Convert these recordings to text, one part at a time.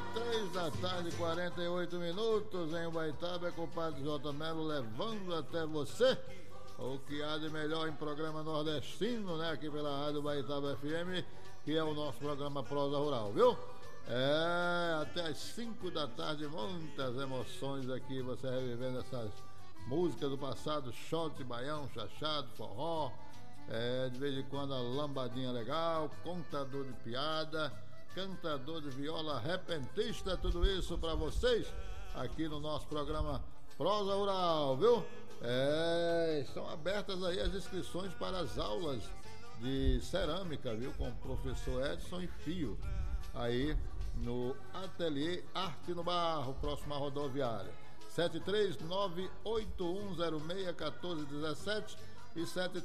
3 da tarde, 48 minutos em Ubaitaba, é compadre J. Melo levando até você o que há de melhor em programa nordestino, né? Aqui pela Rádio Ubaitaba FM, que é o nosso programa Prosa Rural, viu? Até as 5 da tarde, muitas emoções aqui, você revivendo essas músicas do passado, shot, baião, chachado, forró, de vez em quando a lambadinha legal, contador de piada, cantador de viola, repentista, tudo isso para vocês aqui no nosso programa Prosa Rural, viu? Estão abertas aí as inscrições para as aulas de cerâmica, viu? Com o professor Edson e Fio, aí no Ateliê Arte no Barro, próximo à rodoviária. 739-8106-1417 e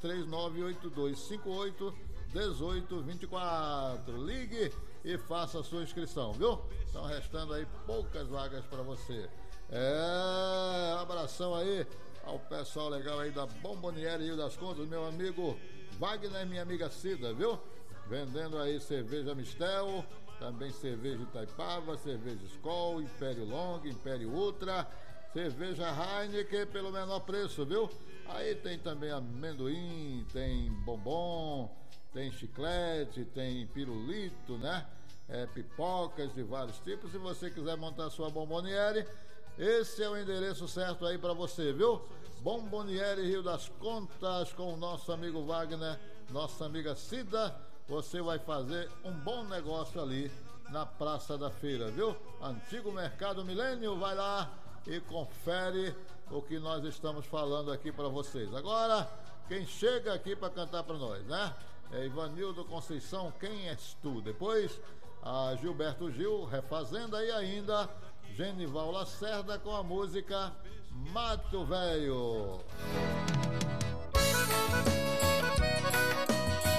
739-8258-1824. Ligue e faça a sua inscrição, viu? Estão restando aí poucas vagas para você. Um abração aí ao pessoal legal aí da Bomboniere Rio das Contas, meu amigo Wagner e minha amiga Cida, viu? Vendendo aí cerveja Mistel, também cerveja Itaipava, cerveja Skol, Império Long, Império Ultra, cerveja Heineken pelo menor preço, viu? Aí tem também amendoim, tem bombom, tem chiclete, tem pirulito, né? Pipocas de vários tipos. Se você quiser montar sua bomboniere, esse é o endereço certo aí pra você, viu? Bomboniere Rio das Contas, com o nosso amigo Wagner, nossa amiga Cida. Você vai fazer um bom negócio ali na Praça da Feira, viu? Antigo Mercado Milênio, vai lá e confere o que nós estamos falando aqui para vocês. Agora, quem chega aqui para cantar para nós, né? É Ivanildo Conceição, Quem És Tu? Depois, a Gilberto Gil, refazendo aí ainda Genival Lacerda com a música Mato Velho.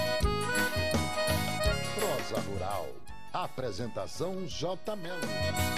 Prosa Rural. Apresentação J. Melo.